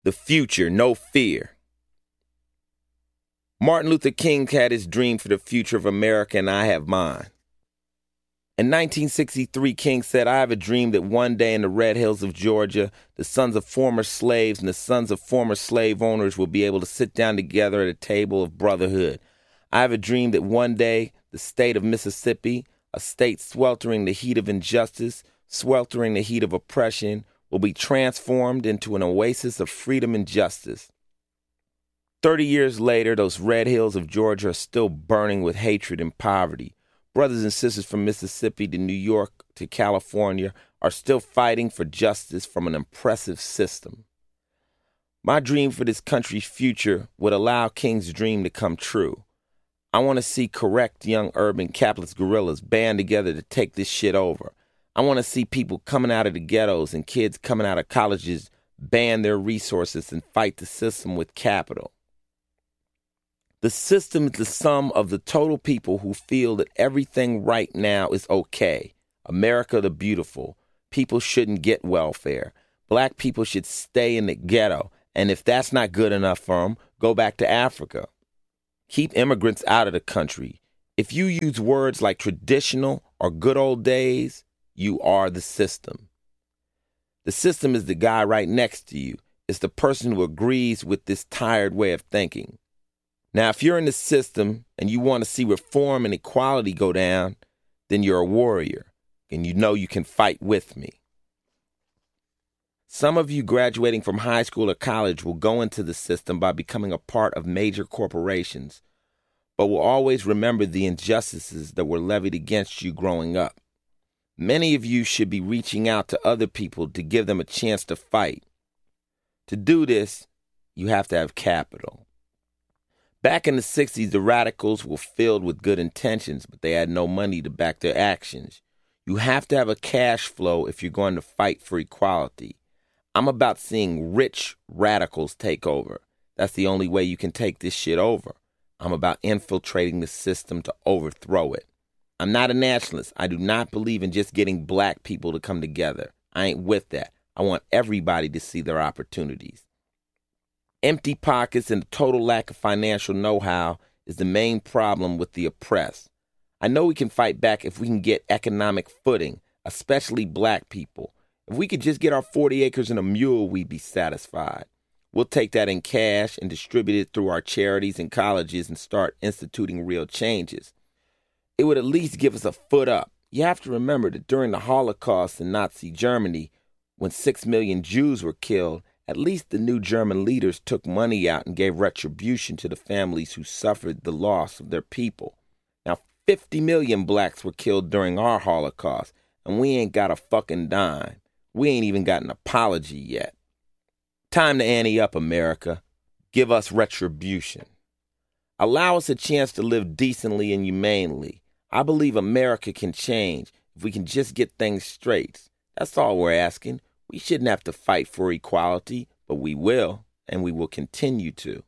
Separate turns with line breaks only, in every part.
The future, no fear. Martin Luther King had his dream for the future of America, and I have mine. In 1963, King said, "I have a dream that one day in the Red Hills of Georgia, the sons of former slaves and the sons of former slave owners will be able to sit down together at a table of brotherhood. I have a dream that one day the state of Mississippi, a state sweltering the heat of injustice, sweltering the heat of oppression, will be transformed into an oasis of freedom and justice." 30 years later, those Red Hills of Georgia are still burning with hatred and poverty. Brothers and sisters from Mississippi to New York to California are still fighting for justice from an oppressive system. My dream for this country's future would allow King's dream to come true. I want to see correct young urban capitalist guerrillas band together to take this shit over. I want to see people coming out of the ghettos and kids coming out of colleges band their resources and fight the system with capital. The system is the sum of the total people who feel that everything right now is okay. America the beautiful. People shouldn't get welfare. Black people should stay in the ghetto. And if that's not good enough for them, go back to Africa. Keep immigrants out of the country. If you use words like traditional or good old days, you are the system. The system is the guy right next to you. It's the person who agrees with this tired way of thinking. Now, if you're in the system and you want to see reform and equality go down, then you're a warrior, and you know you can fight with me. Some of you graduating from high school or college will go into the system by becoming a part of major corporations, but will always remember the injustices that were levied against you growing up. Many of you should be reaching out to other people to give them a chance to fight. To do this, you have to have capital. Back in the 60s, the radicals were filled with good intentions, but they had no money to back their actions. You have to have a cash flow if you're going to fight for equality. I'm about seeing rich radicals take over. That's the only way you can take this shit over. I'm about infiltrating the system to overthrow it. I'm not a nationalist. I do not believe in just getting black people to come together. I ain't with that. I want everybody to see their opportunities. Empty pockets and a total lack of financial know-how is the main problem with the oppressed. I know we can fight back if we can get economic footing, especially black people. If we could just get our 40 acres and a mule, we'd be satisfied. We'll take that in cash and distribute it through our charities and colleges and start instituting real changes. It would at least give us a foot up. You have to remember that during the Holocaust in Nazi Germany, when 6 million Jews were killed, at least the new German leaders took money out and gave retribution to the families who suffered the loss of their people. Now, 50 million blacks were killed during our Holocaust, and we ain't got a fucking dime. We ain't even got an apology yet. Time to ante up, America. Give us retribution. Allow us a chance to live decently and humanely. I believe America can change if we can just get things straight. That's all we're asking. We shouldn't have to fight for equality, but we will, and we will continue to.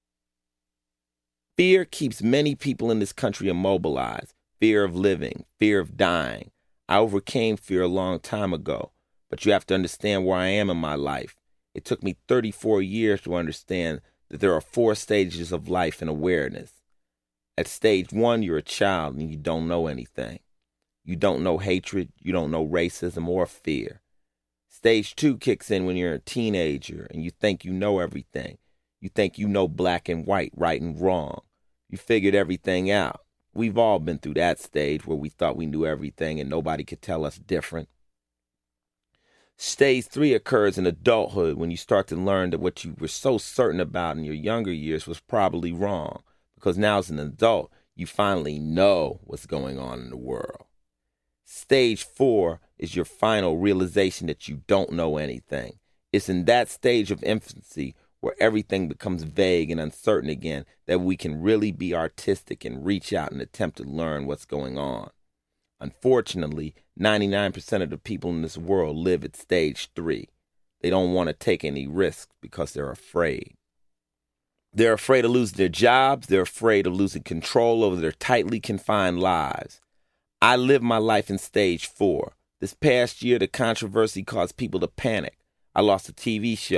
Fear keeps many people in this country immobilized. Fear of living, fear of dying. I overcame fear a long time ago, but you have to understand where I am in my life. It took me 34 years to understand that there are 4 stages of life and awareness. At stage 1, you're a child and you don't know anything. You don't know hatred, you don't know racism or fear. Stage 2 kicks in when you're a teenager and you think you know everything. You think you know black and white, right and wrong. You figured everything out. We've all been through that stage where we thought we knew everything and nobody could tell us different. Stage 3 occurs in adulthood when you start to learn that what you were so certain about in your younger years was probably wrong. Because now as an adult, you finally know what's going on in the world. Stage 4 is your final realization that you don't know anything. It's in that stage of infancy where everything becomes vague and uncertain again that we can really be artistic and reach out and attempt to learn what's going on. Unfortunately, 99% of the people in this world live at stage 3. They don't want to take any risks because they're afraid. They're afraid of losing their jobs. They're afraid of losing control over their tightly confined lives. I lived my life in stage 4. This past year, the controversy caused people to panic. I lost a TV show.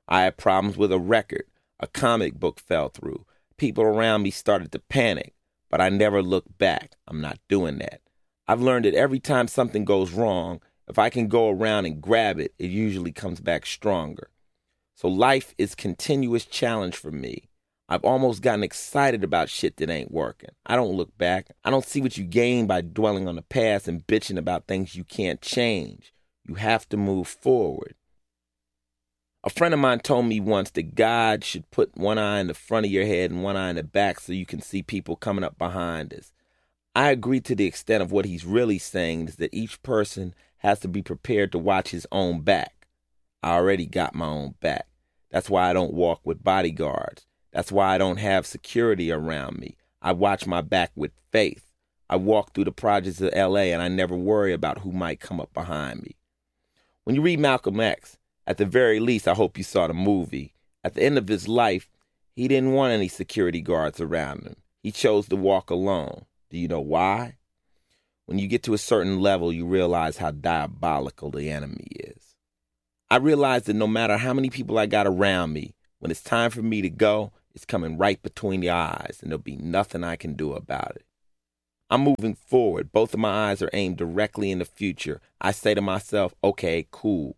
I had problems with a record. A comic book fell through. People around me started to panic, but I never looked back. I'm not doing that. I've learned that every time something goes wrong, if I can go around and grab it, it usually comes back stronger. So life is continuous challenge for me. I've almost gotten excited about shit that ain't working. I don't look back. I don't see what you gain by dwelling on the past and bitching about things you can't change. You have to move forward. A friend of mine told me once that God should put one eye in the front of your head and one eye in the back so you can see people coming up behind us. I agree to the extent of what he's really saying is that each person has to be prepared to watch his own back. I already got my own back. That's why I don't walk with bodyguards. That's why I don't have security around me. I watch my back with faith. I walk through the projects of L.A. and I never worry about who might come up behind me. When you read Malcolm X, at the very least, I hope you saw the movie. At the end of his life, he didn't want any security guards around him. He chose to walk alone. Do you know why? When you get to a certain level, you realize how diabolical the enemy is. I realized that no matter how many people I got around me, when it's time for me to go, it's coming right between the eyes, and there'll be nothing I can do about it. I'm moving forward. Both of my eyes are aimed directly in the future. I say to myself, okay, cool.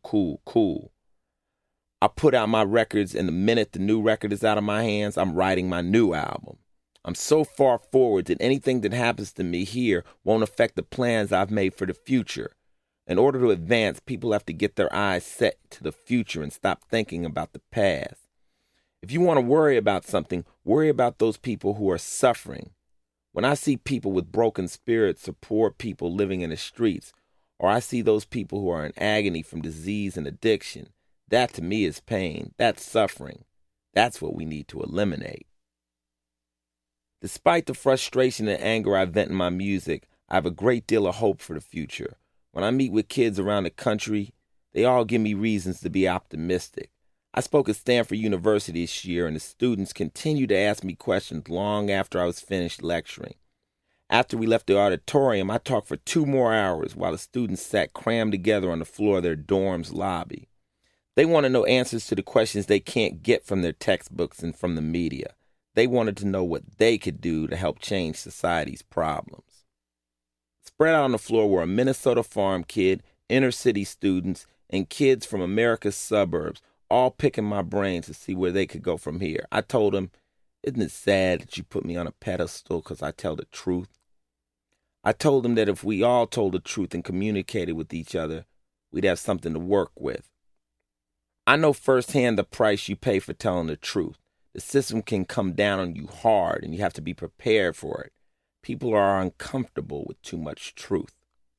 I put out my records, and the minute the new record is out of my hands, I'm writing my new album. I'm so far forward that anything that happens to me here won't affect the plans I've made for the future. In order to advance, people have to get their eyes set to the future and stop thinking about the past. If you want to worry about something, worry about those people who are suffering. When I see people with broken spirits or poor people living in the streets, or I see those people who are in agony from disease and addiction, that to me is pain. That's suffering. That's what we need to eliminate. Despite the frustration and anger I vent in my music, I have a great deal of hope for the future. When I meet with kids around the country, they all give me reasons to be optimistic. I spoke at Stanford University this year, and the students continued to ask me questions long after I was finished lecturing. After we left the auditorium, I talked for 2 more hours while the students sat crammed together on the floor of their dorm's lobby. They want to know answers to the questions they can't get from their textbooks and from the media. They wanted to know what they could do to help change society's problems. Spread out on the floor were a Minnesota farm kid, inner city students, and kids from America's suburbs, all picking my brains to see where they could go from here. I told them, isn't it sad that you put me on a pedestal because I tell the truth? I told them that if we all told the truth and communicated with each other, we'd have something to work with. I know firsthand the price you pay for telling the truth. The system can come down on you hard, and you have to be prepared for it. People are uncomfortable with too much truth.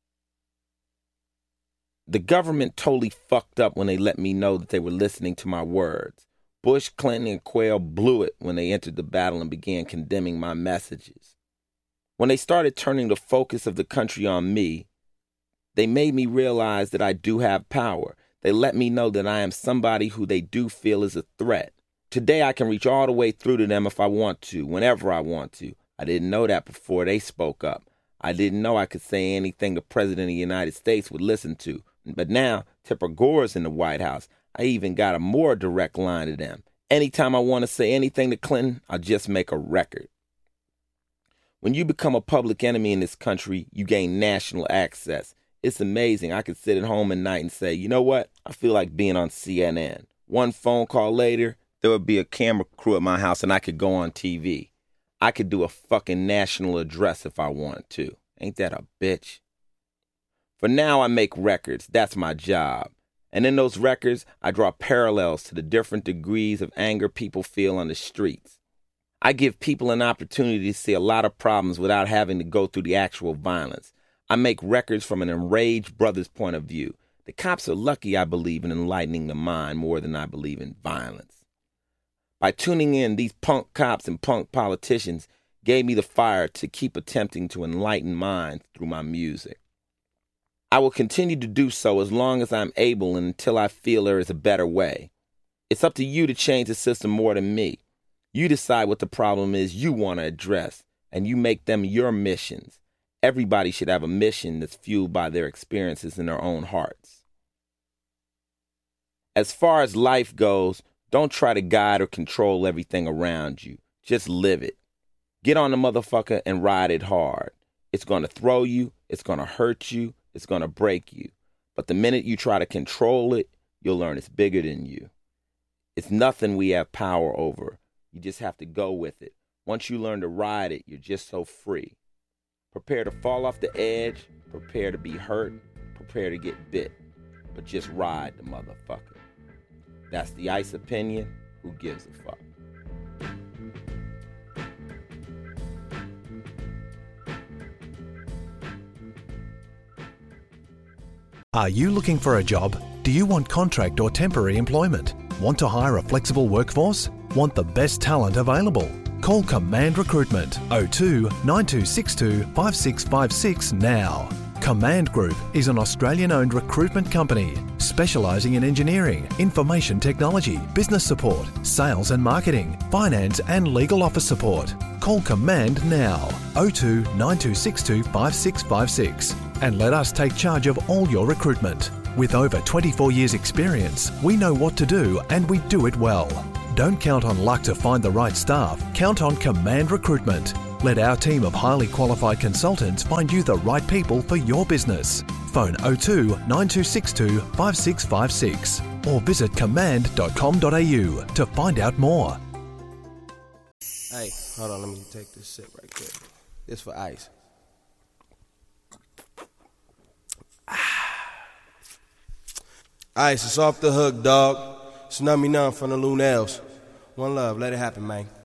The government totally fucked up when they let me know that they were listening to my words. Bush, Clinton, and Quayle blew it when they entered the battle and began condemning my messages. When they started turning the focus of the country on me, they made me realize that I do have power. They let me know that I am somebody who they do feel is a threat. Today I can reach all the way through to them if I want to, whenever I want to. I didn't know that before they spoke up. I didn't know I could say anything the President of the United States would listen to. But now, Tipper Gore's in the White House. I even got a more direct line to them. Anytime I want to say anything to Clinton, I'll just make a record. When you become a public enemy in this country, you gain national access. It's amazing. I could sit at home at night and say, you know what? I feel like being on CNN. One phone call later, there would be a camera crew at my house and I could go on TV. I could do a fucking national address if I wanted to. Ain't that a bitch? For now, I make records. That's my job. And in those records, I draw parallels to the different degrees of anger people feel on the streets. I give people an opportunity to see a lot of problems without having to go through the actual violence. I make records from an enraged brother's point of view. The cops are lucky I believe in enlightening the mind more than I believe in violence. By tuning in, these punk cops and punk politicians gave me the fire to keep attempting to enlighten minds through my music. I will continue to do so as long as I'm able and until I feel there is a better way. It's up to you to change the system more than me. You decide what the problem is you want to address, and you make them your missions. Everybody should have a mission that's fueled by their experiences in their own hearts. As far as life goes, Don't try to guide or control everything around you. Just live it. Get on the motherfucker and ride it hard. It's going to throw you. It's going to hurt you. It's going to break you. But the minute you try to control it, you'll learn it's bigger than you. It's nothing we have power over. You just have to go with it. Once you learn to ride it, you're just so free. Prepare to fall off the edge. Prepare to be hurt. Prepare to get bit. But just ride the motherfucker. That's the Ice opinion. Who gives a fuck?
Are you looking for a job? Do you want contract or temporary employment? Want to hire a flexible workforce? Want the best talent available? Call Command Recruitment 02 9262 5656 now. Command Group is an Australian-owned recruitment company specialising in engineering, information technology, business support, sales and marketing, finance and legal office support. Call Command now 02 9262 5656 and let us take charge of all your recruitment. With over 24 years experience, we know what to do and we do it well. Don't count on luck to find the right staff. Count on Command Recruitment. Let our team of highly qualified consultants find you the right people for your business. Phone 02 9262 5656 or visit command.com.au to find out more.
Hey, hold on, let me take this sip right quick. This for Ice. Ice, it's off the hook, dog. Snub me none from the Lunels. One love, let it happen, man.